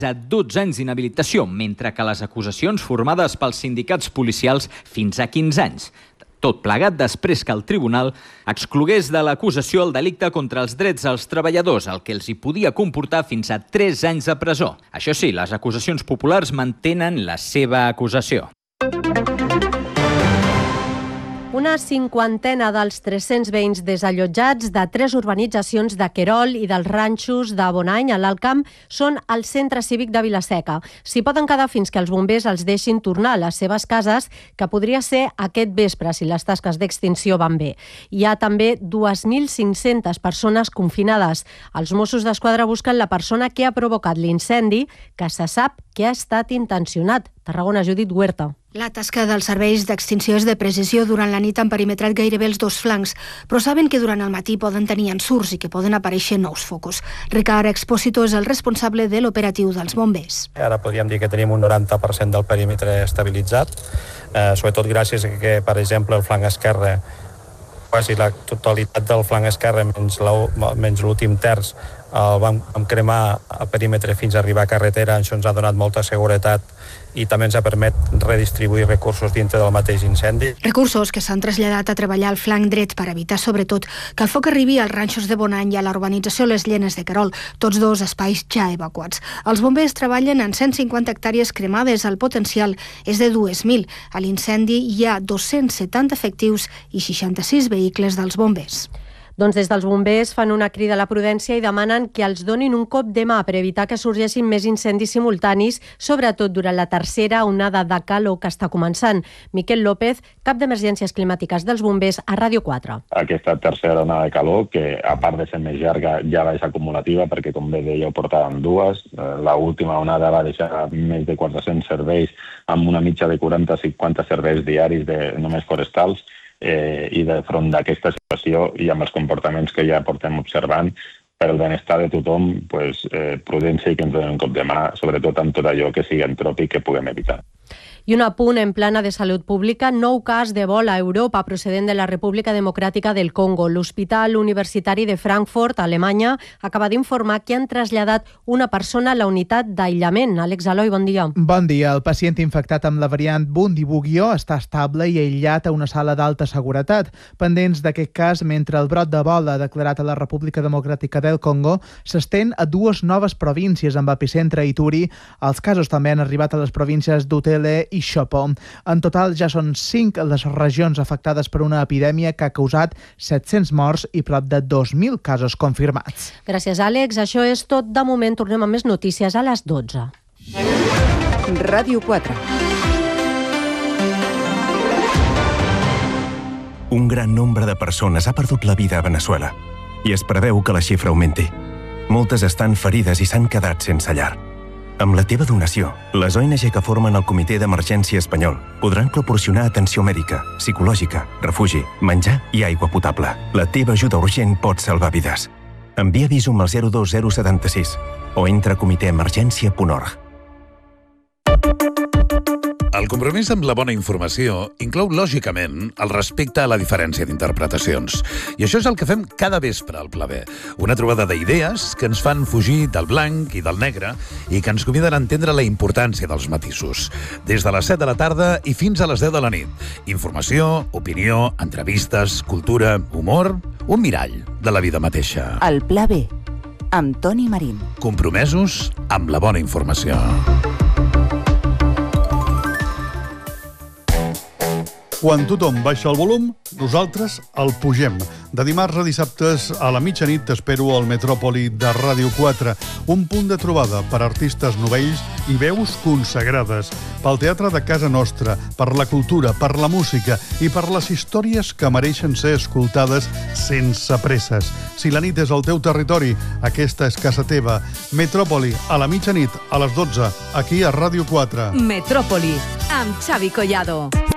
a 12 anys d'inhabilitació, mentre que les acusacions formades pels sindicats policials fins a 15 anys. Tot plegat després que el tribunal exclogués de l'acusació el delicte contra els drets dels treballadors, el que els hi podia comportar fins a 3 anys de presó. Això sí, les acusacions populars mantenen la seva acusació. Una cinquantena dels 300 veïns desallotjats de 3 urbanitzacions de Querol i dels ranxos de Bonany, a l'Alt Camp, són al centre cívic de Vila-seca. S'hi poden quedar fins que els bombers els deixin tornar a les seves cases, que podria ser aquest vespre si les tasques d'extinció van bé. Hi ha també 2.500 persones confinades. Els Mossos d'Esquadra busquen la persona que ha provocat l'incendi, que se sap que ha estat intencionat. Tarragona, Judit Huerta. La tasca dels serveis d'extinció és de precisió. Durant la nit han perimetrat gairebé els 2 flancs, però saben que durant el matí poden tenir ensurts i que poden aparèixer nous focus. Ricard Expósito és el responsable de l'operatiu dels bombers. Ara podríem dir que tenim un 90% del perímetre estabilitzat, sobretot gràcies a que, per exemple, el flanc esquerre, quasi la totalitat del flanc esquerre, menys l'últim terç, el vam cremar a perímetre fins a arribar a carretera. Això ens ha donat molta seguretat i també ens ha permès redistribuir recursos dintre del mateix incendi. Recursos que s'han traslladat a treballar al flanc dret per evitar, sobretot, que el foc arribi als ranxos de Bonany i a la urbanització Les Llenes de Querol, tots 2 espais ja evacuats. Els bombers treballen en 150 hectàrees cremades. El potencial és de 2.000. A l'incendi hi ha 270 efectius i 66 vehicles dels bombers. Doncs des dels bombers fan una crida a la prudència i demanen que els donin un cop de mà per evitar que sorgessin més incendis simultanis, sobretot durant la tercera onada de calor que està començant. Miquel López, cap d'emergències climàtiques dels bombers a Ràdio 4. Aquesta tercera onada de calor, que a part de ser més llarga ja és acumulativa, perquè com bé dèieu portàvem 2, l'última onada va deixar més de 400 serveis amb una mitja de 40-50 serveis diaris de només forestals, i de front d'aquesta situació i amb els comportaments que ja portem observant, per al benestar de tothom, prudència i que ens donen un cop de mà, sobretot amb tot allò que sigui antròpic que puguem evitar. I un apunt en plana de salut pública, nou cas d'Ebola a Europa procedent de la República Democràtica del Congo. L'Hospital Universitari de Frankfurt, a Alemanya, acaba d'informar que han traslladat una persona a la unitat d'aïllament. Àlex Aloi, bon dia. Bon dia. El pacient infectat amb la variant Bundibugyo està estable i aïllat a una sala d'alta seguretat. Pendents d'aquest cas, mentre el brot d'Ebola declarat a la República Democràtica del Congo s'estén a 2 noves províncies amb epicentre a Ituri. Els casos també han arribat a les províncies d'Utele i Chopo. En total ja són 5 les regions afectades per una epidèmia que ha causat 700 morts i prop de 2.000 casos confirmats. Gràcies, Àlex. Això és tot de moment. Tornem amb més notícies a les 12. Ràdio 4. Un gran nombre de persones ha perdut la vida a Veneçuela i es preveu que la xifra augmenti. Moltes estan ferides i s'han quedat sense llar. Amb la teva donació, les ONG que formen el Comitè d'Emergència Espanyol podran proporcionar atenció mèdica, psicològica, refugi, menjar i aigua potable. La teva ajuda urgent pot salvar vides. Envia Visum al 02076 o entra a comitèemergència.org. El compromís amb la bona informació inclou, lògicament, el respecte a la diferència d'interpretacions. I això és el que fem cada vespre al Pla B. Una trobada d'idees que ens fan fugir del blanc i del negre i que ens conviden a entendre la importància dels matisos. Des de les 7 de la tarda i fins a les 10 de la nit. Informació, opinió, entrevistes, cultura, humor, un mirall de la vida mateixa. El Pla B, amb Toni Marín. Compromesos amb la bona informació. Quan tothom baixa el volum, nosaltres el pugem. De dimarts a dissabtes a la mitjanit t'espero al Metròpoli de Ràdio 4, un punt de trobada per artistes novells i veus consagrades, pel teatre de casa nostra, per la cultura, per la música i per les històries que mereixen ser escoltades sense presses. Si la nit és al teu territori, aquesta és casa teva. Metròpoli, a la mitjanit, a les 12, aquí a Ràdio 4. Metròpoli, amb Xavi Collado.